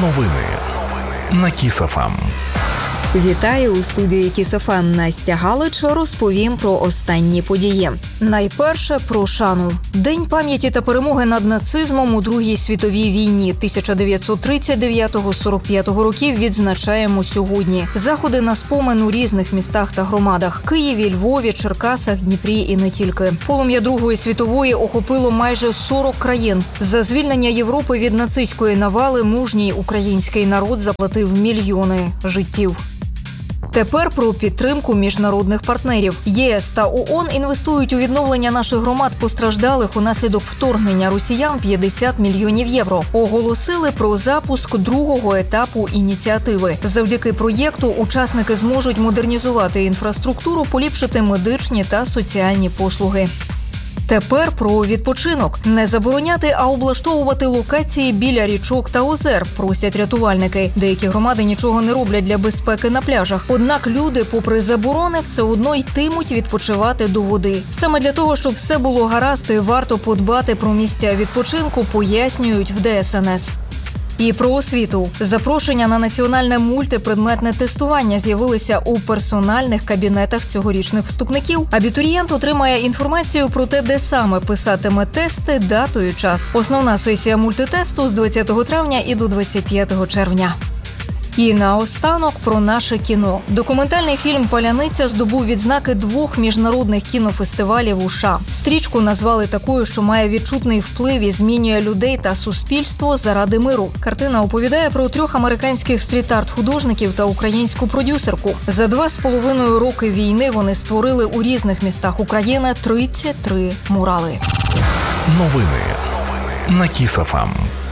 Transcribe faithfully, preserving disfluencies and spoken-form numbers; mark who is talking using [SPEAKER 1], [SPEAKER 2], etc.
[SPEAKER 1] Новини на Кіс еф ем.
[SPEAKER 2] Вітаю, у студії Кіс еф ем Настя Галич. Розповім про останні події. Найперше про шану. День пам'яті та перемоги над нацизмом у Другій світовій війні тисяча дев'ятсот тридцять дев'ятого - сорок п'ятого років відзначаємо сьогодні. Заходи на спомин у різних містах та громадах – Києві, Львові, Черкасах, Дніпрі і не тільки. Полум'я Другої світової охопило майже сорок країн. За звільнення Європи від нацистської навали мужній український народ заплатив мільйони життів. Тепер про підтримку міжнародних партнерів. ЄС та ООН інвестують у відновлення наших громад постраждалих унаслідок вторгнення росіян п'ятдесят мільйонів євро. Оголосили про запуск другого етапу ініціативи. Завдяки проєкту учасники зможуть модернізувати інфраструктуру, поліпшити медичні та соціальні послуги. Тепер про відпочинок. Не забороняти, а облаштовувати локації біля річок та озер, просять рятувальники. Деякі громади нічого не роблять для безпеки на пляжах. Однак люди, попри заборони, все одно йтимуть відпочивати до води. Саме для того, щоб все було гаразд, варто подбати про місця відпочинку, пояснюють в де ес ен ес. І про освіту. Запрошення на національне мультипредметне тестування з'явилися у персональних кабінетах цьогорічних вступників. Абітурієнт отримає інформацію про те, де саме писатиме тести, дату і час. Основна сесія мультитесту з двадцятого травня і до двадцять п'ятого червня. І наостанок про наше кіно. Документальний фільм «Паляниця» здобув відзнаки двох міжнародних кінофестивалів у США. Стрічку назвали такою, що має відчутний вплив і змінює людей та суспільство заради миру. Картина оповідає про трьох американських стріт-арт-художників та українську продюсерку. За два з половиною роки війни вони створили у різних містах України тридцять три мурали.
[SPEAKER 1] Новини на Кіс еф ем.